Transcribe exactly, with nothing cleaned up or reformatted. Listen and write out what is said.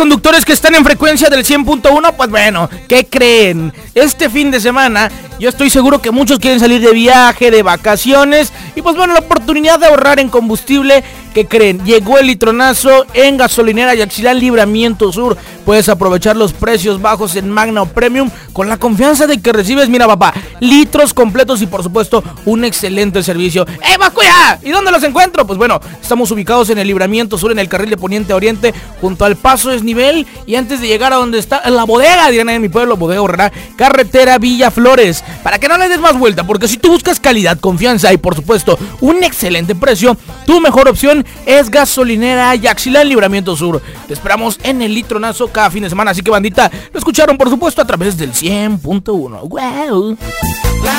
conductores que están en frecuencia del cien punto uno, pues bueno, ¿qué creen? Este fin de semana yo estoy seguro que muchos quieren salir de viaje, de vacaciones, y pues bueno, la oportunidad de ahorrar en combustible, ¿qué creen? Llegó el litronazo en gasolinera Yaxchilán Libramiento Sur. Puedes aprovechar los precios bajos en Magna o Premium con la confianza de que recibes, mira papá, litros completos y por supuesto un excelente servicio. ¡Eh, Bacuya! ¿Y dónde los encuentro? Pues bueno, estamos ubicados en el Libramiento Sur, en el carril de poniente a oriente, junto al paso desnivel, y antes de llegar a donde está la bodega, dirán en mi pueblo, Bodega Horrera, carretera Villa Flores, para que no le des más vuelta, porque si tú buscas calidad, confianza y por supuesto un excelente precio, tu mejor opción es gasolinera Yaxchilán Libramiento Sur. Te esperamos en el litronazo cada fin de semana, así que bandita, lo escucharon por supuesto a través del cien punto uno. ¡Wow!